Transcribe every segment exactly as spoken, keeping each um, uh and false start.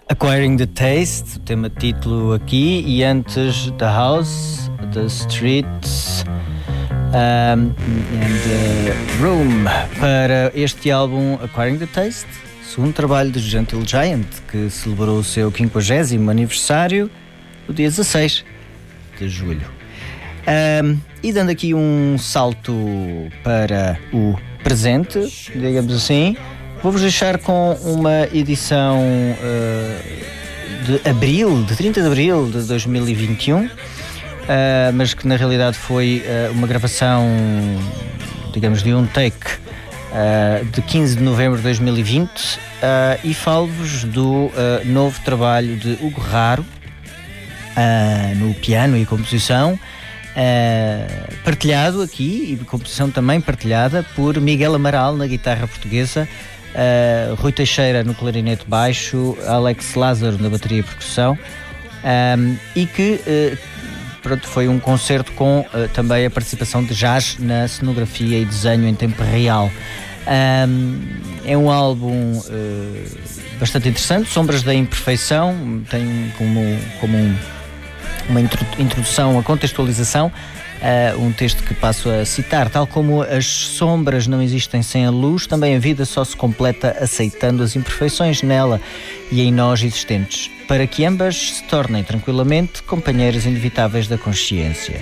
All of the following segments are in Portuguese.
Acquiring the Taste, o tema título aqui, e antes The House, The Streets um, and the Room, para este álbum Acquiring the Taste, segundo trabalho de Gentle Giant, que celebrou o seu quinquagésimo aniversário no dia dezasseis de julho. Um, e dando aqui um salto para o presente, digamos assim, vou-vos deixar com uma edição uh, de abril, de trinta de abril de dois mil e vinte e um, uh, mas que na realidade foi uh, uma gravação, digamos, de um take uh, de quinze de novembro de dois mil e vinte, uh, e falo-vos do uh, novo trabalho de Hugo Raro uh, no piano e composição, uh, partilhado aqui, e composição também partilhada por Miguel Amaral na guitarra portuguesa, Uh, Rui Teixeira no clarinete baixo, Alex Lázaro na bateria e percussão, um, e que uh, pronto, foi um concerto com uh, também a participação de jazz na cenografia e desenho em tempo real. Um, é um álbum uh, bastante interessante, Sombras da Imperfeição, tem como, como um, uma introdução, a contextualização. Uh, um texto que passo a citar: tal como as sombras não existem sem a luz, também a vida só se completa aceitando as imperfeições nela e em nós existentes, para que ambas se tornem tranquilamente companheiras inevitáveis da consciência.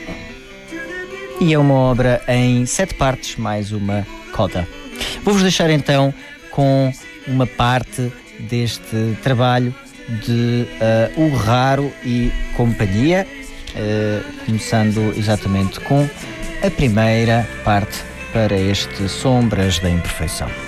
E é uma obra em sete partes, mais uma coda. Vou-vos deixar então com uma parte deste trabalho de uh, Hugo Raro e companhia, Uh, começando exatamente com a primeira parte para este Sombras da Imperfeição.